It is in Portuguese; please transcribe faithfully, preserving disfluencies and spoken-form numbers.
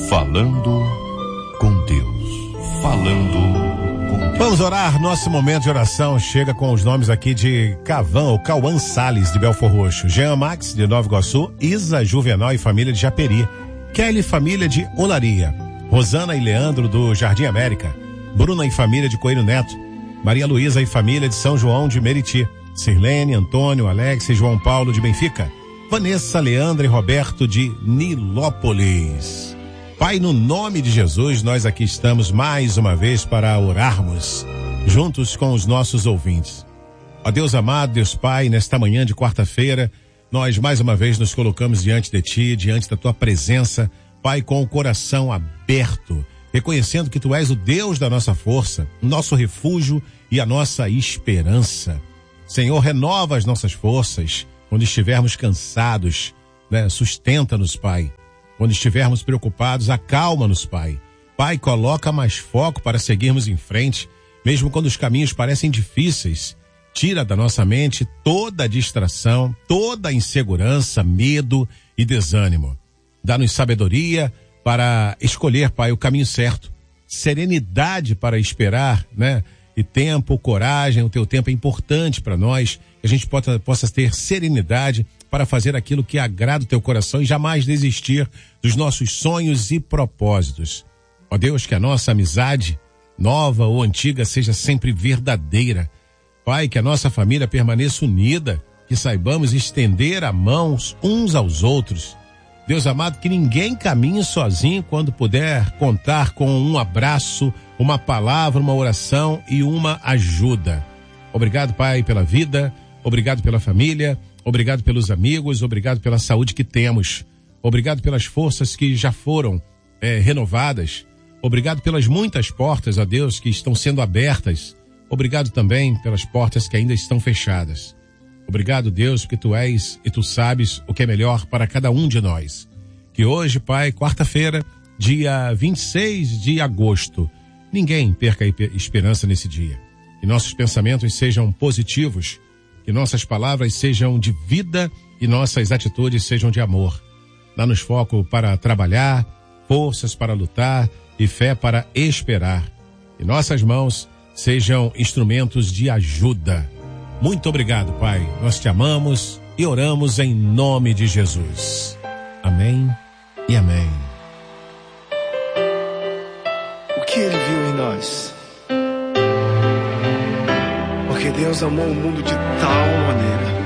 Falando com Deus. Falando com Deus. Vamos orar. Nosso momento de oração chega com os nomes aqui de Cavan, ou Cauã Salles, de Belfor Roxo, Jean Max, de Nova Iguaçu, Isa Juvenal e família de Japeri, Kelly, família de Olaria, Rosana e Leandro, do Jardim América, Bruna e família de Coelho Neto, Maria Luísa e família de São João de Meriti, Sirlene, Antônio, Alex e João Paulo de Benfica, Vanessa, Leandra e Roberto de Nilópolis. Pai, no nome de Jesus, nós aqui estamos mais uma vez para orarmos juntos com os nossos ouvintes. Ó Deus amado, Deus Pai, nesta manhã de quarta-feira, nós mais uma vez nos colocamos diante de Ti, diante da Tua presença, Pai, com o coração aberto, reconhecendo que Tu és o Deus da nossa força, o nosso refúgio e a nossa esperança. Senhor, renova as nossas forças quando estivermos cansados, né? Sustenta-nos, Pai. Quando estivermos preocupados, acalma-nos, Pai. Pai, coloca mais foco para seguirmos em frente, mesmo quando os caminhos parecem difíceis. Tira da nossa mente toda a distração, toda a insegurança, medo e desânimo. Dá-nos sabedoria para escolher, Pai, o caminho certo. Serenidade para esperar, né? E tempo, coragem, o Teu tempo é importante para nós, que a gente possa, possa ter serenidade para fazer aquilo que agrada o Teu coração e jamais desistir dos nossos sonhos e propósitos. Ó Deus, que a nossa amizade, nova ou antiga, seja sempre verdadeira. Pai, que a nossa família permaneça unida, que saibamos estender a mãos uns aos outros. Deus amado, que ninguém caminhe sozinho quando puder contar com um abraço, uma palavra, uma oração e uma ajuda. Obrigado, Pai, pela vida, obrigado pela família, obrigado pelos amigos, obrigado pela saúde que temos, obrigado pelas forças que já foram é, renovadas, obrigado pelas muitas portas, ó Deus, que estão sendo abertas, obrigado também pelas portas que ainda estão fechadas. Obrigado, Deus, porque Tu és e Tu sabes o que é melhor para cada um de nós. Que hoje, Pai, quarta-feira, dia vinte e seis de agosto, ninguém perca a esperança nesse dia. Que nossos pensamentos sejam positivos, que nossas palavras sejam de vida e nossas atitudes sejam de amor. Dá-nos foco para trabalhar, forças para lutar e fé para esperar. Que nossas mãos sejam instrumentos de ajuda. Muito obrigado, Pai. Nós Te amamos e oramos em nome de Jesus. Amém e amém. O que Ele viu em nós? Porque Deus amou o mundo de tal maneira